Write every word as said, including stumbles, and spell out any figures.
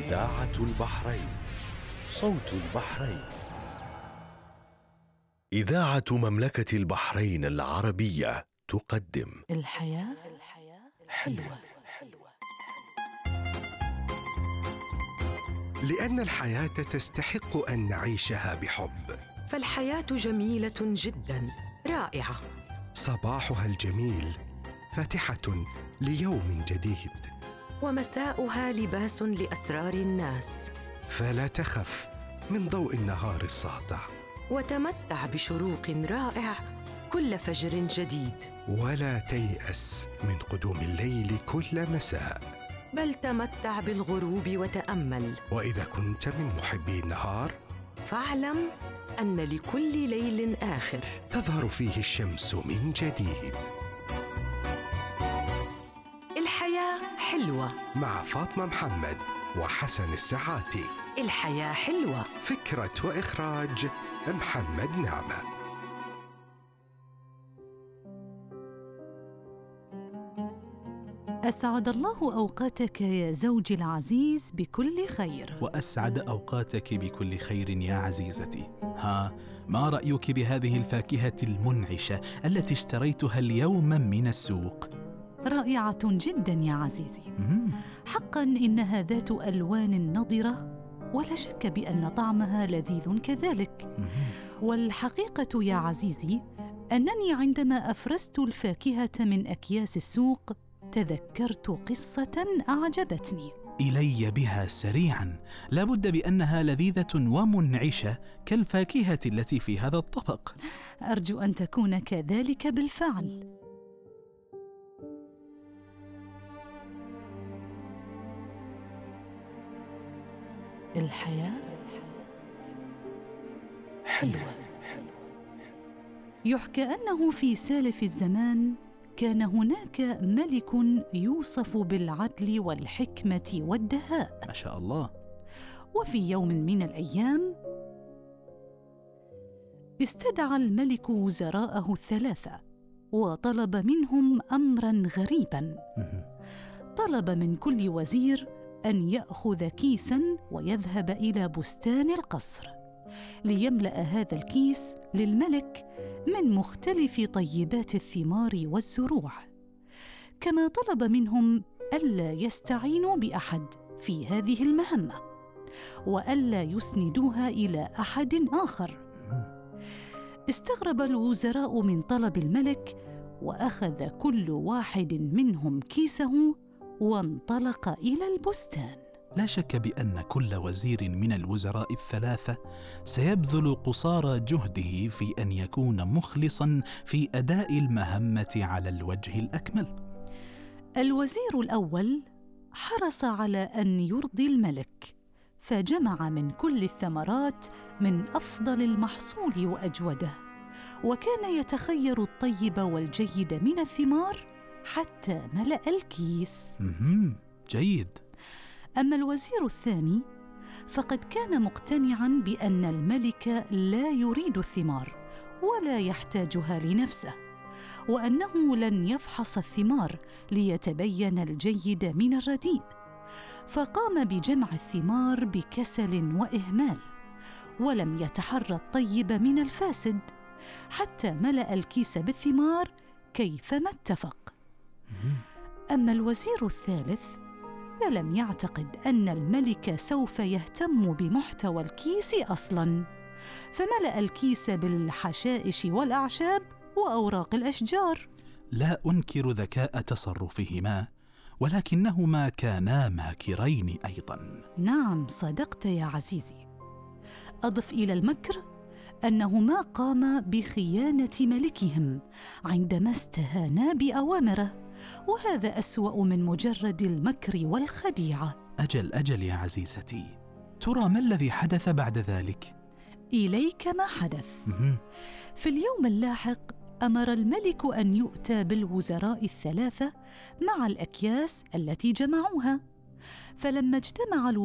إذاعة البحرين، صوت البحرين. إذاعة مملكة البحرين العربية تقدم الحياة حلوة. لأن الحياة تستحق أن نعيشها بحب، فالحياة جميلة جدا، رائعة. صباحها الجميل فاتحة ليوم جديد، ومساؤها لباس لأسرار الناس. فلا تخف من ضوء النهار الساطع، وتمتع بشروق رائع كل فجر جديد. ولا تيأس من قدوم الليل كل مساء، بل تمتع بالغروب وتأمل. وإذا كنت من محبي النهار فاعلم أن لكل ليل آخر تظهر فيه الشمس من جديد. الحياة حلوة مع فاطمة محمد وحسن السعاتي. الحياة حلوة، فكرة وإخراج محمد نعمة. أسعد الله أوقاتك يا زوجي العزيز بكل خير. وأسعد أوقاتك بكل خير يا عزيزتي. ها، ما رأيك بهذه الفاكهة المنعشة التي اشتريتها اليوم من السوق؟ رائعة جدا يا عزيزي. مم. حقا إنها ذات ألوان نضرة، ولا شك بأن طعمها لذيذ كذلك. مم. والحقيقة يا عزيزي أنني عندما أفرزت الفاكهة من أكياس السوق تذكرت قصة أعجبتني. إلي بها سريعا، لابد بأنها لذيذة ومنعشة كالفاكهة التي في هذا الطبق. أرجو أن تكون كذلك بالفعل. الحياة حلوة. يحكى أنه في سالف الزمان كان هناك ملك يوصف بالعدل والحكمة والدهاء. ما شاء الله. وفي يوم من الأيام استدعى الملك وزراءه الثلاثة وطلب منهم أمراً غريباً. طلب من كل وزير أن يأخذ كيساً ويذهب إلى بستان القصر ليملأ هذا الكيس للملك من مختلف طيبات الثمار والزروع، كما طلب منهم ألا يستعينوا بأحد في هذه المهمة وألا يسندوها إلى أحد آخر. استغرب الوزراء من طلب الملك، وأخذ كل واحد منهم كيسه وانطلق إلى البستان. لا شك بأن كل وزير من الوزراء الثلاثة سيبذل قصارى جهده في أن يكون مخلصاً في أداء المهمة على الوجه الأكمل. الوزير الأول حرص على أن يرضي الملك، فجمع من كل الثمرات من أفضل المحصول وأجوده، وكان يتخير الطيب والجيد من الثمار حتى ملأ الكيس. مهم. جيد. أما الوزير الثاني فقد كان مقتنعاً بأن الملك لا يريد الثمار ولا يحتاجها لنفسه، وأنه لن يفحص الثمار ليتبين الجيد من الرديء، فقام بجمع الثمار بكسل وإهمال، ولم يتحرى الطيب من الفاسد حتى ملأ الكيس بالثمار كيفما اتفق. أما الوزير الثالث فلم يعتقد أن الملك سوف يهتم بمحتوى الكيس أصلاً، فملأ الكيس بالحشائش والأعشاب وأوراق الأشجار. لا أنكر ذكاء تصرفهما، ولكنهما كانا ماكرين أيضاً. نعم، صدقت يا عزيزي. أضف إلى المكر أنهما قاما بخيانة ملكهم عندما استهانا بأوامره، وهذا أسوأ من مجرد المكر والخديعة. أجل أجل يا عزيزتي، ترى ما الذي حدث بعد ذلك؟ إليك ما حدث. في اليوم اللاحق أمر الملك أن يؤتى بالوزراء الثلاثة مع الأكياس التي جمعوها، فلما اجتمع